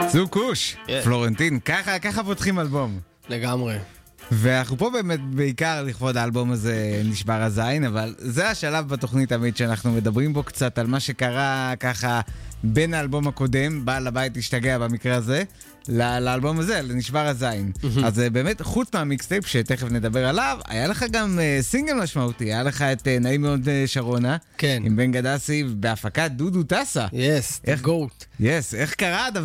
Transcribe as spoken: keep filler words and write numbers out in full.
זוקוש, פלורנטין, ככה, ככה פותחים אלבום. לגמרי. ואנחנו פה באמת בעיקר לכבוד האלבום הזה נשבר הזין, אבל זה השלב בתוכנית תמיד שאנחנו מדברים בו קצת על מה שקרה ככה בין האלבום הקודם, בעל הבית השתגע במקרה הזה, לאלבום הזה, לנשבר הזין. אז באמת, חוץ מהמיקסטייפ שתכף נדבר עליו, היה לך גם סינגל משמעותי, היה לך את נעים מאוד שרונה, כן. עם בן גדסי בהפקת דודו טסה. Yes, the goat. Yes, איך קרה הדבר?